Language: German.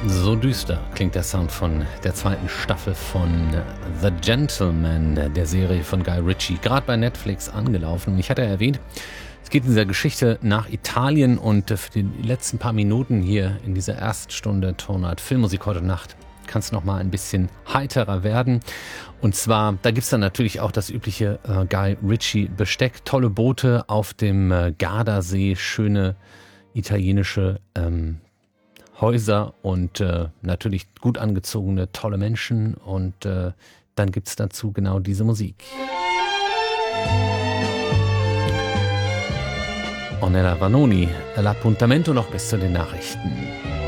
So düster klingt der Sound von der zweiten Staffel von The Gentleman, der Serie von Guy Ritchie, gerade bei Netflix angelaufen. Ich hatte ja erwähnt, es geht in dieser Geschichte nach Italien und für die letzten paar Minuten hier in dieser ersten Stunde Tonart Filmmusik heute Nacht kann es nochmal ein bisschen heiterer werden. Und zwar, da gibt es dann natürlich auch das übliche Guy Ritchie-Besteck, tolle Boote auf dem Gardasee, schöne italienische Häuser und natürlich gut angezogene, tolle Menschen und dann gibt es dazu genau diese Musik. Ornella Vanoni, l'appuntamento noch bis zu den Nachrichten.